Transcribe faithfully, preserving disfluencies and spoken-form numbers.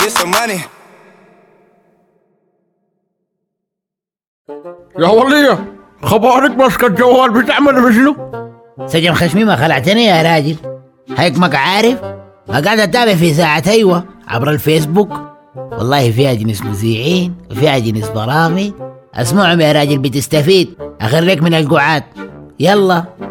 get some money. يا ولية خبارك ماسكة الجوال بتعمل بشنو؟ سجن خشمي ما خلعتني يا راجل، هيك ما عارف قاعد اتابع في ساعة ايوه عبر الفيسبوك، والله فيها جنس مذيعين وفيها جنس برامج، اسمعهم يا راجل بتستفيد، اخريك من القعاد. يلا